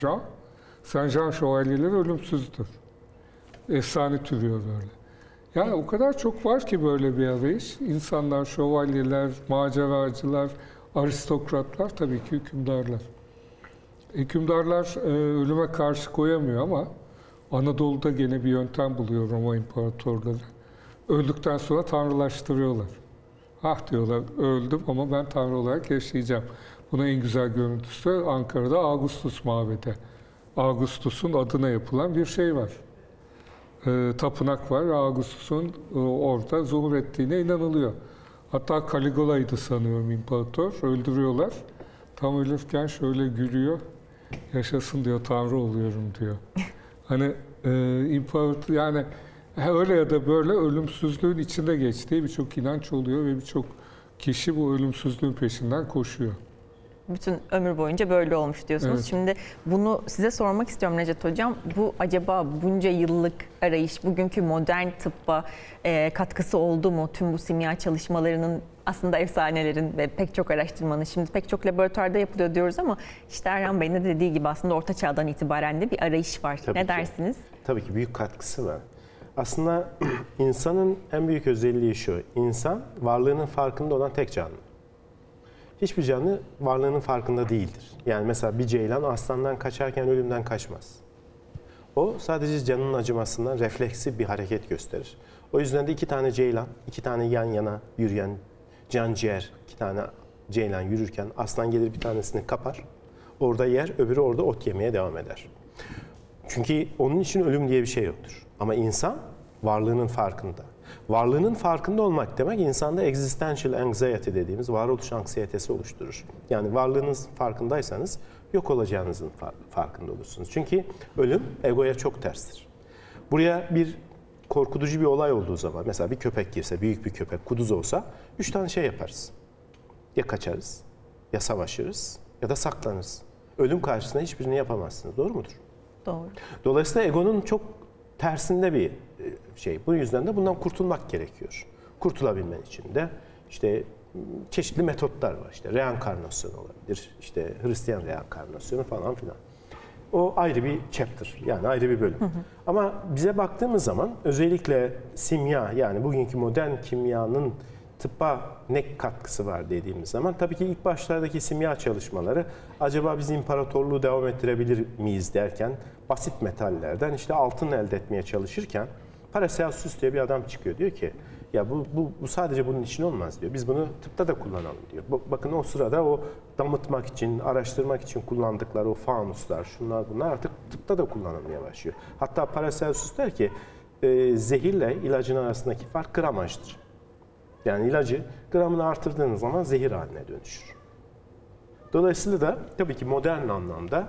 Saint-Jean şövalyeleri ölümsüzdür. Efsane türüyor böyle. Yani o kadar çok var ki böyle bir arayış. İnsanlar, şövalyeler, maceracılar, aristokratlar, tabii ki hükümdarlar. Hükümdarlar ölüme karşı koyamıyor ama Anadolu'da gene bir yöntem buluyor Roma imparatorları. Öldükten sonra tanrılaştırıyorlar. Ah diyorlar, öldüm ama ben tanrı olarak yaşayacağım. Buna en güzel görüntüsü Ankara'da Augustus mabedi. Augustus'un adına yapılan bir şey var. Tapınak var. Augustus'un orada zuhur ettiğine inanılıyor. Hatta Caligula'ydı sanıyorum imparator. Öldürüyorlar. Tam ölürken şöyle gülüyor. Yaşasın diyor, tanrı oluyorum diyor. Hani imparator yani öyle ya da böyle ölümsüzlüğün içinde geçtiği birçok inanç oluyor ve birçok kişi bu ölümsüzlüğün peşinden koşuyor. Bütün ömür boyunca böyle olmuş diyorsunuz. Evet. Şimdi bunu size sormak istiyorum Necdet Hocam. Bu acaba bunca yıllık arayış bugünkü modern tıbba katkısı oldu mu? Tüm bu simya çalışmalarının aslında efsanelerin ve pek çok araştırmanın şimdi pek çok laboratuvarda yapılıyor diyoruz ama işte Erhan Bey'in de dediği gibi aslında Orta Çağ'dan itibaren de bir arayış var. Tabii ne ki. dersiniz? Tabii ki büyük katkısı var. Aslında insanın en büyük özelliği şu. İnsan varlığının farkında olan tek canlı. Hiçbir canlı varlığının farkında değildir. Yani mesela bir ceylan aslandan kaçarken ölümden kaçmaz. O sadece canının acımasından refleksif bir hareket gösterir. O yüzden de iki tane ceylan, iki tane yan yana yürüyen canciğer, iki tane ceylan yürürken aslan gelir bir tanesini kapar. Orada yer, öbürü orada ot yemeye devam eder. Çünkü onun için ölüm diye bir şey yoktur. Ama insan varlığının farkında. Varlığının farkında olmak demek insanda existential anxiety dediğimiz varoluş anksiyetesi oluşturur. Yani varlığınız farkındaysanız yok olacağınızın farkında olursunuz. Çünkü ölüm egoya çok terstir. Buraya bir korkutucu bir olay olduğu zaman, mesela bir köpek girse, büyük bir köpek, kuduz olsa 3 tane şey yaparız. Ya kaçarız, ya savaşırız, ya da saklanırız. Ölüm karşısında hiçbirini yapamazsınız. Doğru mudur? Doğru. Dolayısıyla egonun çok tersinde bir şey. Bu yüzden de bundan kurtulmak gerekiyor. Kurtulabilmen için de işte çeşitli metotlar var. İşte reenkarnasyon olabilir, işte Hristiyan reenkarnasyonu falan filan. O ayrı bir chapter, yani ayrı bir bölüm. Ama bize baktığımız zaman özellikle simya, yani bugünkü modern kimyanın tıbba ne katkısı var dediğimiz zaman tabii ki ilk başlardaki simya çalışmaları acaba biz imparatorluğu devam ettirebilir miyiz derken basit metallerden işte altın elde etmeye çalışırken Paracelsus diye bir adam çıkıyor, diyor ki ya bu sadece bunun için olmaz diyor. Biz bunu tıpta da kullanalım diyor. Bakın o sırada o damıtmak için, araştırmak için kullandıkları o fanuslar, şunlar bunlar artık tıpta da kullanılmaya başlıyor. Hatta Paracelsus der ki zehirle ilacın arasındaki fark gramajdır. Yani ilacı gramını artırdığınız zaman zehir haline dönüşür. Dolayısıyla da tabii ki modern anlamda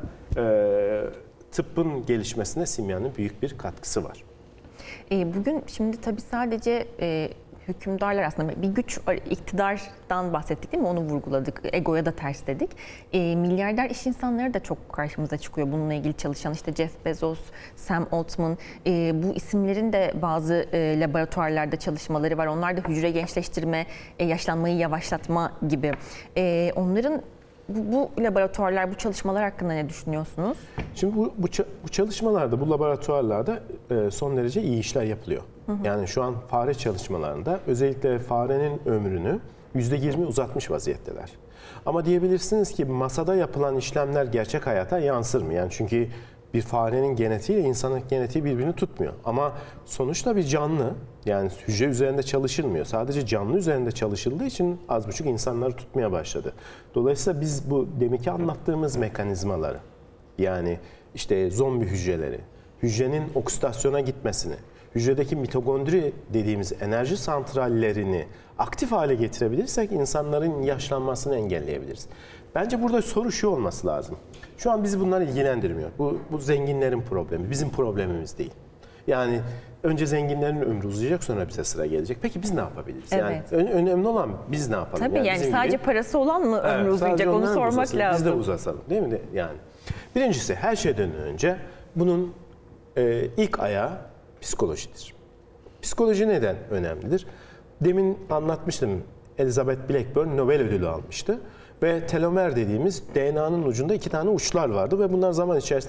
tıbbın gelişmesine simyanın büyük bir katkısı var. Bugün şimdi tabii sadece hükümdarlar aslında bir güç, iktidardan bahsettik değil mi? Onu vurguladık. Egoya da ters dedik. Milyarder iş insanları da çok karşımıza çıkıyor. Bununla ilgili çalışan işte Jeff Bezos, Sam Altman. Bu isimlerin de bazı laboratuvarlarda çalışmaları var. Onlar da hücre gençleştirme, yaşlanmayı yavaşlatma gibi. Onların bu laboratuvarlar, bu çalışmalar hakkında ne düşünüyorsunuz? Şimdi bu çalışmalarda, bu laboratuvarlarda son derece iyi işler yapılıyor. Yani şu an fare çalışmalarında özellikle farenin ömrünü %20 uzatmış vaziyetteler. Ama diyebilirsiniz ki masada yapılan işlemler gerçek hayata yansır mı? Yani çünkü bir farenin genetiğiyle insanın genetiği birbirini tutmuyor. Ama sonuçta bir canlı, yani hücre üzerinde çalışılmıyor. Sadece canlı üzerinde çalışıldığı için az buçuk insanları tutmaya başladı. Dolayısıyla biz bu deminki anlattığımız mekanizmaları, yani işte zombi hücreleri, hücrenin oksidasyona gitmesini, hücredeki mitokondri dediğimiz enerji santrallerini aktif hale getirebilirsek insanların yaşlanmasını engelleyebiliriz. Bence burada soru şu olması lazım. Şu an bizi bunlar ilgilendirmiyor. Bu zenginlerin problemi, bizim problemimiz değil. Yani önce zenginlerin ömrü uzayacak, sonra bize sıra gelecek. Peki biz ne yapabiliriz? Evet. Yani önemli olan biz ne yapalım? Tabii yani sadece gibi, parası olan mı ömrü evet, uzayacak onu sormak uzasın, lazım. Biz de uzatalım değil mi? Yani birincisi her şeyden önce bunun ilk ayağı psikolojidir. Psikoloji neden önemlidir? Demin anlatmıştım, Elizabeth Blackburn Nobel ödülü almıştı. Ve telomer dediğimiz DNA'nın ucunda 2 tane uçlar vardı ve bunlar zaman içerisinde